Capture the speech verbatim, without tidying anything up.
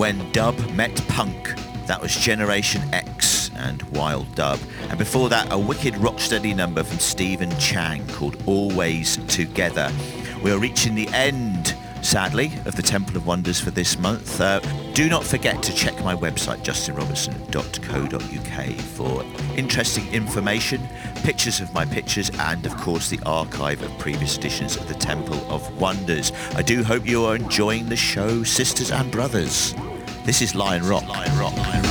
When Dub Met Punk. That was Generation X and Wild Dub. And before that, a wicked rocksteady number from Stephen Chang called Always Together. We are reaching the end, sadly, of the Temple of Wonders for this month. Uh, do not forget to check my website, justin robertson dot co dot uk, for interesting information, pictures of my pictures, and of course the archive of previous editions of the Temple of Wonders. I do hope you are enjoying the show, sisters and brothers. This is Lion Rock. Lion Rock. Lion Rock.